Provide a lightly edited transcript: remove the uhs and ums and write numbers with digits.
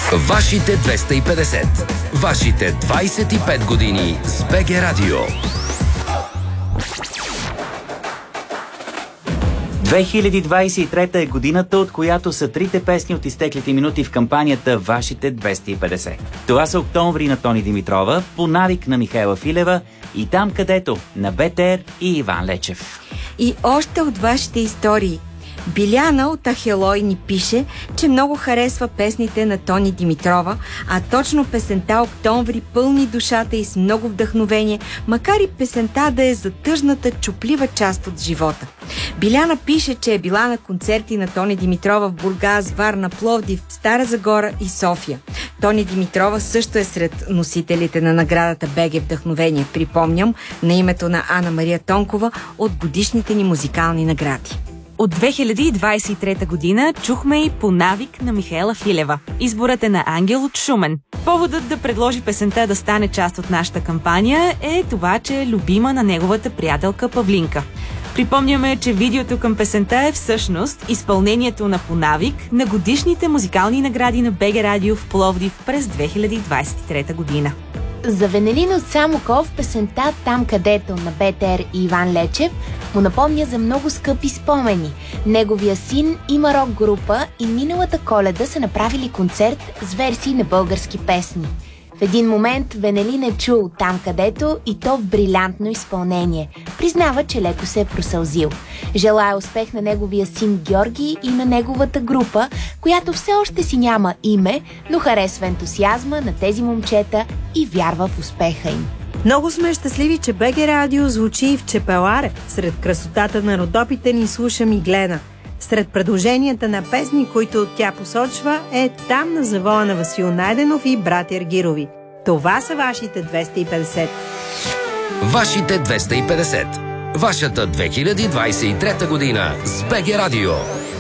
Вашите 250. Вашите 25 години с БГ Радио. 2023 е годината, от която са трите песни от изтеклите минути в кампанията Вашите 250. Това са Октомври на Тони Димитрова, По навик на Михаела Филева и Там където на БТР и Иван Лечев. И още от вашите истории. Биляна от Ахелой ни пише, че много харесва песните на Тони Димитрова, а точно песента Октомври пълни душата и с много вдъхновение, макар и песента да е за тъжната, чуплива част от живота. Биляна пише, че е била на концерти на Тони Димитрова в Бургас, Варна, Пловдив, Стара Загора и София. Тони Димитрова също е сред носителите на наградата БГ Вдъхновение, припомням, на името на Ана Мария Тонкова от годишните ни музикални награди. От 2023 година чухме и По навик на Михаела Филева. Изборът е на Ангел от Шумен. Поводът да предложи песента да стане част от нашата кампания е това, че е любима на неговата приятелка Павлинка. Припомняме, че видеото към песента е всъщност изпълнението на По навик на годишните музикални награди на БГ Радио в Пловдив през 2023 година. За Венелин от Самоков песента Там където на БТР и Иван Лечев му напомня за много скъпи спомени. Неговия син има рок група и миналата Коледа са направили концерт с версии на български песни. В един момент Венелин е чул Там където и то в брилянтно изпълнение. Признава, че леко се е просълзил. Желая успех на неговия син Георги и на неговата група, която все още си няма име, но харесва ентусиазма на тези момчета и вярва в успеха им. Много сме щастливи, че БГ Радио звучи и в Чепеларе. Сред красотата на Родопите ни слуша Миглена. Сред предложенията на песни, които тя посочва, е Там на завоя на Васил Найденов и братя Аргирови. Това са вашите 250. Вашите 250. Вашата 2023 година с БГ Радио.